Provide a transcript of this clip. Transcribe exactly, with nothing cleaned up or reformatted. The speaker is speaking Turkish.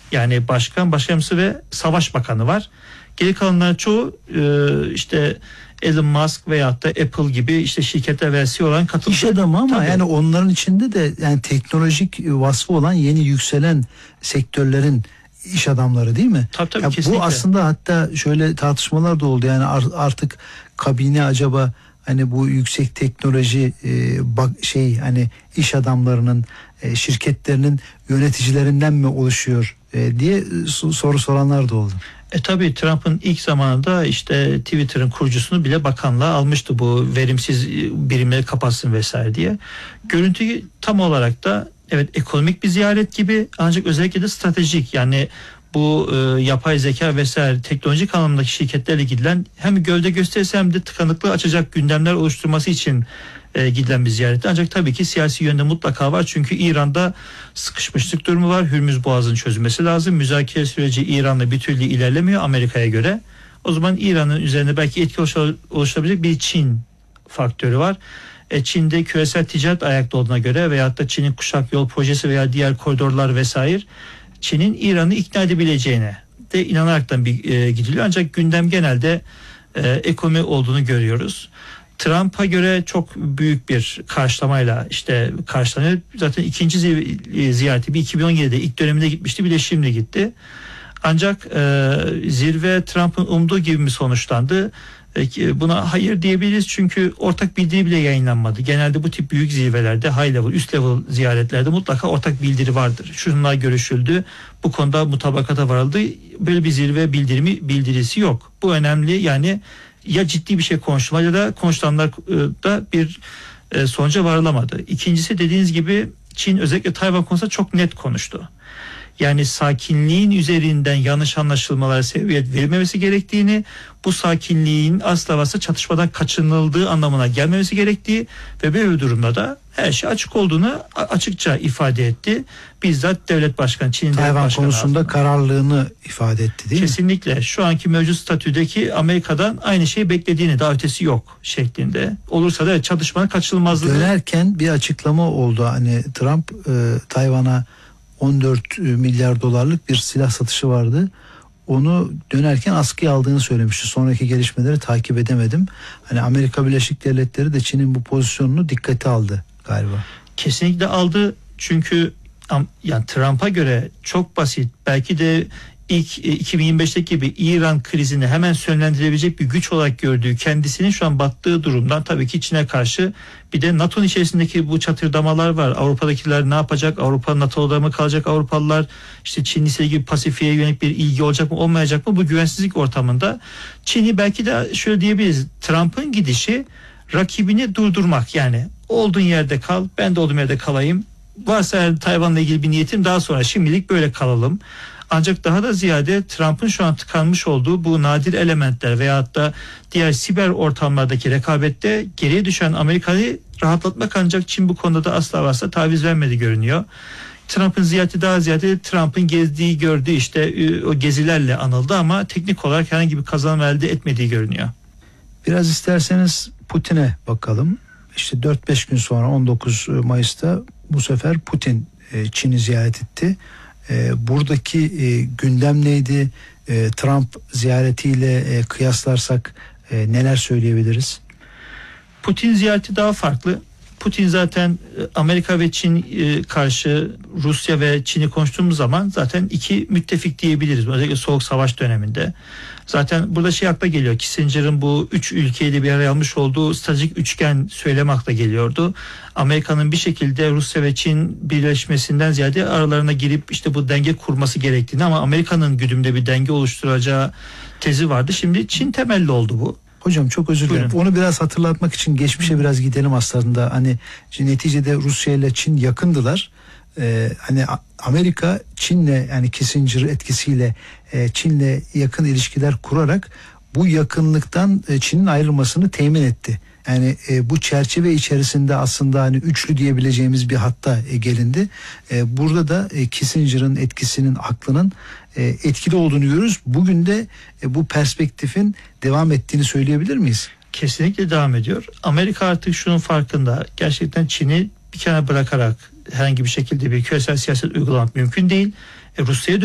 Yani başkan, başkanımsı ve savaş bakanı var. Geri kalanların çoğu e, işte Elon Musk veyahut da Apple gibi işte şirketler ve C E O olan katıldı. İş adamı ama Tabii. yani onların içinde de yani teknolojik vasfı olan yeni yükselen sektörlerin iş adamları değil mi? Tabii tabii, ya kesinlikle. Bu aslında hatta şöyle tartışmalar da oldu yani artık kabine acaba hani bu yüksek teknoloji e, bak şey hani iş adamlarının e, şirketlerinin yöneticilerinden mi oluşuyor e, diye soru soranlar da oldu. E tabii Trump'ın ilk zamanında işte Twitter'ın kurucusunu bile bakanlığa almıştı, bu verimsiz birimleri kapatsın vesaire diye. Görüntü tam olarak da evet ekonomik bir ziyaret gibi, ancak özellikle de stratejik, yani bu e, yapay zeka vesaire teknolojik anlamdaki şirketlerle gidilen hem gövde gösterisi hem de tıkanıklığı açacak gündemler oluşturması için e, gidilen bir ziyaretti. Ancak tabii ki siyasi yönde mutlaka var, çünkü İran'da sıkışmışlık durumu var. Hürmüz Boğazı'nın çözülmesi lazım. Müzakere süreci İran'la bir türlü ilerlemiyor Amerika'ya göre. O zaman İran'ın üzerinde belki etki oluşturabilecek bir Çin faktörü var. E, Çin'de küresel ticaret ayakta olduğuna göre veyahut da Çin'in kuşak yol projesi veya diğer koridorlar vesaire, Çin'in İran'ı ikna edebileceğine de inanaraktan bir e, gidiliyor. Ancak gündem genelde e, ekonomi olduğunu görüyoruz. Trump'a göre çok büyük bir karşılamayla işte karşılanıyor. Zaten ikinci ziyareti bir iki bin on yedide ilk döneminde gitmişti, bir de şimdi gitti. Ancak e, zirve Trump'ın umduğu gibi mi sonuçlandı? E, buna hayır diyebiliriz, çünkü ortak bildiri bile yayınlanmadı. Genelde bu tip büyük zirvelerde, high level, üst level ziyaretlerde mutlaka ortak bildiri vardır. Şunlar görüşüldü, bu konuda mutabakata varıldı. Böyle bir zirve bildirimi bildirisi yok. Bu önemli, yani ya ciddi bir şey konuşulmadı ya da konuşulanlarda bir e, sonuca varılamadı. İkincisi, dediğiniz gibi Çin özellikle Tayvan konusunda çok net konuştu. Yani sakinliğin üzerinden yanlış anlaşılmalara sebebiyet verilmemesi gerektiğini, bu sakinliğin asla varsa çatışmadan kaçınıldığı anlamına gelmemesi gerektiği ve böyle bir durumda da her şey açık olduğunu açıkça ifade etti. Bizzat devlet başkanı, Çin'in devlet Tayvan başkanı konusunda aslında kararlılığını ifade etti değil kesinlikle, mi? Kesinlikle. Şu anki mevcut statüdeki Amerika'dan aynı şeyi beklediğini, daha ötesi yok şeklinde. Olursa da çatışmanın kaçınılmazlığı. Dönerken bir açıklama oldu. Hani Trump e, Tayvan'a on dört milyar dolarlık bir silah satışı vardı. Onu dönerken askıya aldığını söylemişti. Sonraki gelişmeleri takip edemedim. Hani Amerika Birleşik Devletleri de Çin'in bu pozisyonunu dikkate aldı galiba. Kesinlikle aldı. Çünkü yani Trump'a göre çok basit, belki de ilk iki bin yirmi beşteki gibi İran krizini hemen sönlendirebilecek bir güç olarak gördüğü, kendisinin şu an battığı durumdan tabii ki Çin'e karşı bir de NATO'nun içerisindeki bu çatırdamalar var. Avrupa'dakiler ne yapacak? Avrupa NATO'da mı kalacak? Avrupalılar işte Çin'le ilgili Pasifik'e yönelik bir ilgi olacak mı, olmayacak mı? Bu güvensizlik ortamında Çin'i belki de şöyle diyebiliriz. Trump'ın gidişi rakibini durdurmak, yani olduğun yerde kal, ben de olduğum yerde kalayım. Varsa yani Tayvan'la ilgili bir niyetim, daha sonra şimdilik böyle kalalım. Ancak daha da ziyade Trump'ın şu an tıkanmış olduğu bu nadir elementler veyahut da diğer siber ortamlardaki rekabette geriye düşen Amerika'yı rahatlatmak, ancak Çin bu konuda da asla varsa taviz vermedi görünüyor. Trump'ın ziyareti daha ziyade Trump'ın gezdiği, gördüğü işte o gezilerle anıldı ama teknik olarak herhangi bir kazanım elde etmediği görünüyor. Biraz isterseniz Putin'e bakalım. İşte dört beş gün sonra on dokuz Mayıs'ta bu sefer Putin Çin'i ziyaret etti. Buradaki gündem neydi? Trump ziyaretiyle kıyaslarsak neler söyleyebiliriz? Putin ziyareti daha farklı. Putin zaten Amerika ve Çin karşı, Rusya ve Çin'i konuştuğumuz zaman zaten iki müttefik diyebiliriz. Özellikle Soğuk Savaş döneminde. Zaten burada şey akla geliyor. Kissinger'ın bu üç ülkeyle bir araya almış olduğu stratejik üçgen söylemi akla geliyordu. Amerika'nın bir şekilde Rusya ve Çin birleşmesinden ziyade aralarına girip işte bu denge kurması gerektiğini, ama Amerika'nın güdümde bir denge oluşturacağı tezi vardı. Şimdi Çin temelli oldu bu. Hocam çok özür dilerim. Onu biraz hatırlatmak için geçmişe biraz gidelim aslında. Hani neticede Rusya ile Çin yakındılar. Ee, hani Amerika Çin'le, yani Kissinger etkisiyle e, Çin'le yakın ilişkiler kurarak bu yakınlıktan e, Çin'in ayrılmasını temin etti. Yani e, bu çerçeve içerisinde aslında hani üçlü diyebileceğimiz bir hatta e, gelindi. E, burada da e, Kissinger'ın etkisinin, aklının e, etkili olduğunu görüyoruz. Bugün de e, bu perspektifin devam ettiğini söyleyebilir miyiz? Kesinlikle devam ediyor. Amerika artık şunun farkında. Gerçekten Çin'i bir kenara bırakarak herhangi bir şekilde bir küresel siyaset uygulamak mümkün değil. E, Rusya'ya